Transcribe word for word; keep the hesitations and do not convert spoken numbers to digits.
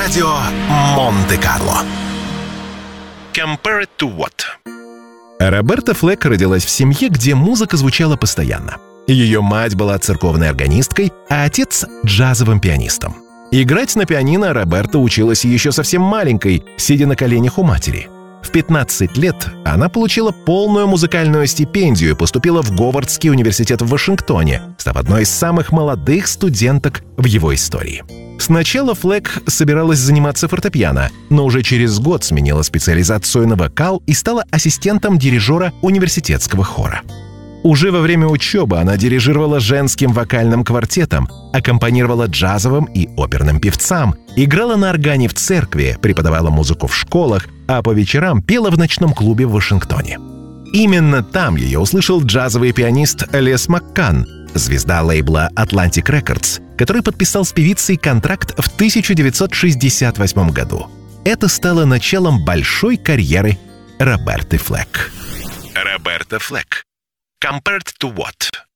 Радио Монте-Карло. Compared to what? Роберта Флэк родилась в семье, где музыка звучала постоянно. Ее мать была церковной органисткой, а отец — джазовым пианистом. Играть на пианино Роберта училась еще совсем маленькой, сидя на коленях у матери. В пятнадцать лет она получила полную музыкальную стипендию и поступила в Говардский университет в Вашингтоне, став одной из самых молодых студенток в его истории. Сначала Флэк собиралась заниматься фортепиано, но уже через год сменила специализацию на вокал и стала ассистентом дирижера университетского хора. Уже во время учебы она дирижировала женским вокальным квартетом, аккомпанировала джазовым и оперным певцам, играла на органе в церкви, преподавала музыку в школах, а по вечерам пела в ночном клубе в Вашингтоне. Именно там ее услышал джазовый пианист Лес Маккан, звезда лейбла Atlantic Records, который подписал с певицей контракт в тысяча девятьсот шестьдесят восьмом году. Это стало началом большой карьеры Роберты Флэк. Роберта Флэк. Compared to what?